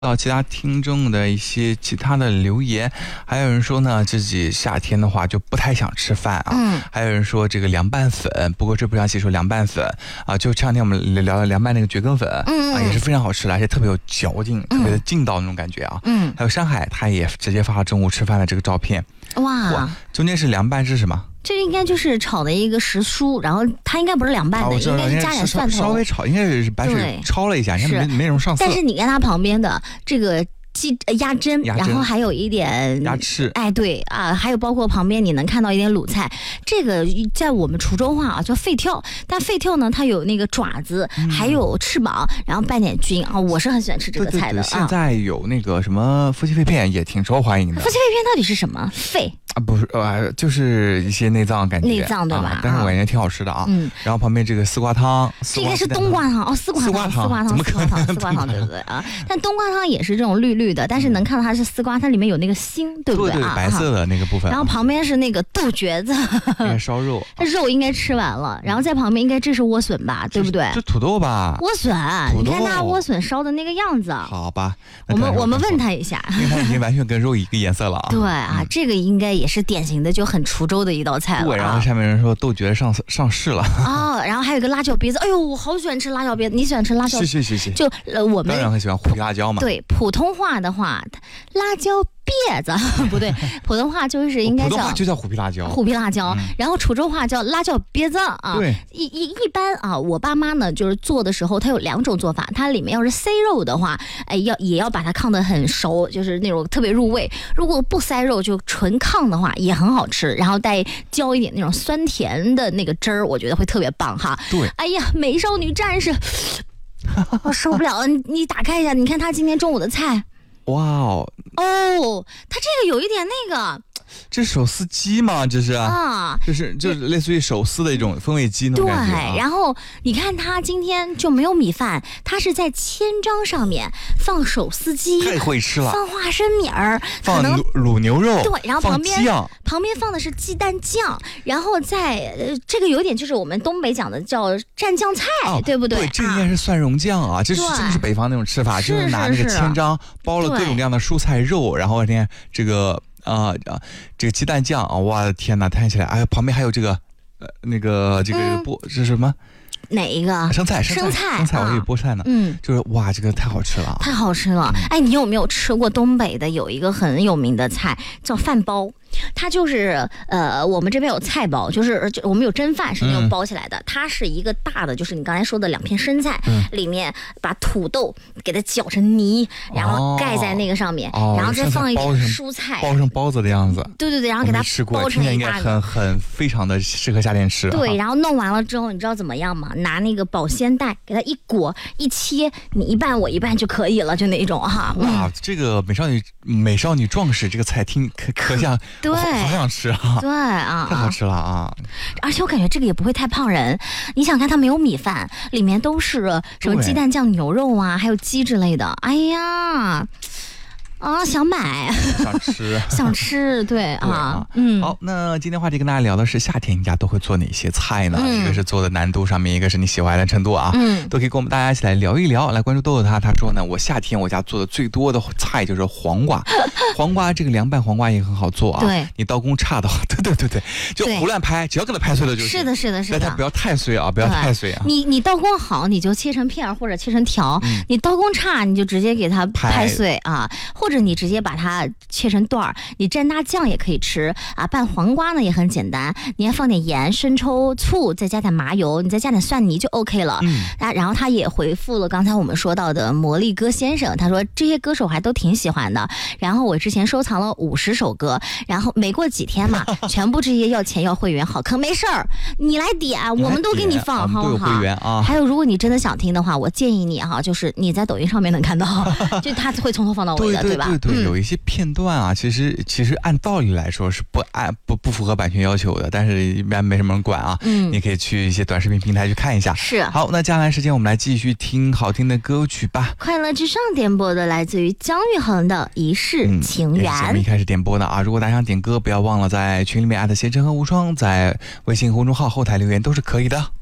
到其他听众的一些其他的留言，还有人说呢，自己夏天的话就不太想吃饭啊。还有人说这个凉拌粉，不过这不详细说凉拌粉啊，就前两天我们聊了凉拌那个蕨根粉啊，也是非常好吃的，而且特别有嚼劲，特别的劲道那种感觉啊。还有山海他也直接发了中午吃饭的这个照片。哇，中间是凉拌是什么？ 这应该就是炒的一个时蔬，然后它应该不是凉拌的，应该是加点蒜头， 稍微炒，应该是白水焯了一下，应该没什么上色。 但是你看它旁边的这个鸭胗，然后还有一点鸭翅， 哎，对啊，还有包括旁边你能看到一点卤菜，这个在我们滁州话啊叫肺跳，但肺跳呢它有那个爪子，还有翅膀，然后拌点菌啊，我是很喜欢吃这个菜的。 现在有那个什么夫妻肺片也挺受欢迎的。 夫妻肺片到底是什么？肺？ 啊，不是，就是一些内脏感觉， 内脏对吧？ 但是我感觉挺好吃的啊。然后旁边这个丝瓜汤， 这应该是冬瓜汤哦，丝瓜汤， 怎么可能？ 丝瓜汤对不对啊？但冬瓜汤也是这种绿绿的，但是能看到它是丝瓜，它里面有那个心，对不对啊？ 白色的那个部分。 然后旁边是那个豆角子， 烧肉， 肉应该吃完了，然后在旁边应该这是莴笋吧，对不对？ 这土豆吧？ 莴笋，你看它莴笋烧的那个样子。 好吧， 我们问他一下， 因为它已经完全跟肉一个颜色了啊。 对啊，这个应该也是典型的。就很滁州的一道菜了。 对，然后下面人说豆角上市了哦，然后还有一个辣椒篦子，哎呦，我好喜欢吃辣椒篦子，你喜欢吃辣椒？ 是。 就我们当然很喜欢虎皮辣椒嘛。 对，普通话的话，辣椒篦子不对，普通话就是应该叫虎皮辣椒， 然后滁州话叫辣椒篦子啊。 对， 一般啊，我爸妈呢就是做的时候，它有两种做法，它里面要是塞肉的话，哎，也要把它炕得很熟，就是那种特别入味。如果不塞肉，就纯炕的话也很好吃，然后再浇一点那种酸甜的那个汁儿，我觉得会特别棒哈。 对， 哎呀，美少女战士，我受不了了，你打开一下，你看他今天中午的菜。 哇哦， 它这个有一点那个。 这是手撕鸡吗？这是啊，就是类似于手撕的一种风味鸡那种感觉。 对，然后你看它今天就没有米饭，它是在千张上面放手撕鸡， 太会吃了， 放花生米儿， 放卤牛肉， 对，然后旁边放的是鸡蛋酱，然后这个有点就是我们东北讲的叫蘸酱菜，对不对？ 对，这应该是蒜蓉酱啊，这是北方那种吃法，就是拿那个千张包了各种各样的蔬菜肉，然后呢这个。这个鸡蛋酱啊，我的天哪，看起来，哎，旁边还有这个这是什么？ 哪一个？ 生菜，我以为菠菜呢。就是哇，这个太好吃了， 太好吃了。哎，你有没有吃过东北的有一个很有名的菜叫饭包？它就是我们这边有菜包，就是我们有蒸饭是那种包起来的，它是一个大的，就是你刚才说的2片生菜，里面把土豆给它搅成泥，然后盖在那个上面，然后再放一点蔬菜， 包成包子的样子。 对，然后给它包成一大个， 非常的适合夏天吃。 对，然后弄完了之后，你知道怎么样吗？拿那个保鲜袋给它一裹一切，你一半我一半就可以了，就那种哈。 哇，这个美少女壮士这个菜听可像。 对， 好想吃啊！ 对啊， 太好吃了啊！ 而且我感觉这个也不会太胖人。你想看它没有米饭，里面都是什么鸡蛋酱牛肉啊，还有鸡之类的。哎呀！想买，想吃，对啊， 好，那今天话题跟大家聊的是夏天你家都会做哪些菜呢？一个是做的难度上面，一个是你喜欢的程度啊，都可以跟我们大家一起来聊一聊。来关注豆豆他说呢，我夏天我家做的最多的菜就是黄瓜，这个凉拌黄瓜也很好做啊。 对， 你刀工差的话，对，就胡乱拍，只要给它拍碎了就是。 是的， 但它不要太碎啊，不要太碎啊。 你刀工好，你就切成片或者切成条；你刀工差，你就直接给它拍碎啊，或者你直接把它切成段儿，你蘸大酱也可以吃啊。拌黄瓜呢也很简单，你要放点盐、生抽、醋，再加点麻油，你再加点蒜泥就 OK 了。然后他也回复了刚才我们说到的魔力歌先生，他说这些歌手还都挺喜欢的。然后我之前收藏了50首歌，然后没过几天嘛，全部这些要钱要会员，好坑，没事儿，你来点，我们都给你放，好不好？ 会员啊。 还有，如果你真的想听的话，我建议你哈，就是你在抖音上面能看到，就他会从头放到尾的，对吧？ 对，有一些片段啊，其实按道理来说是不符合版权要求的，但是一般没什么人管啊。你可以去一些短视频平台去看一下。 是。 好，那接下来时间我们来继续听好听的歌曲吧。 快乐之上点播的来自于姜育恒的《一世情缘》。 节目一开始点播的啊，如果大家想点歌，不要忘了在群里面@贤琛和无双，在微信公众号后台留言都是可以的。